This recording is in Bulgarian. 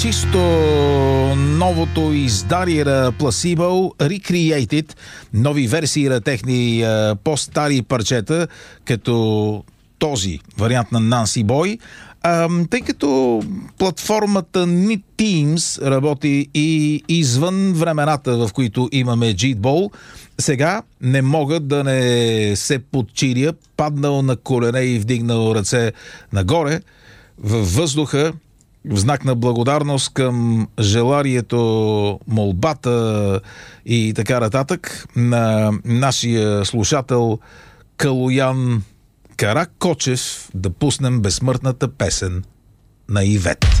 Чисто новото издарие на Placebo, Recreated, нови версии на техни по-стари парчета, като този вариант на Nancy Boy. Тъй като платформата ни Teams работи и извън времената, в които имаме Jitball, сега не мога да не се подчиня, паднал на колене и вдигнал ръце нагоре във въздуха, в знак на благодарност към желанието, молбата и така нататък на нашия слушател Калоян Каракочев да пуснем безсмъртната песен на Ивет.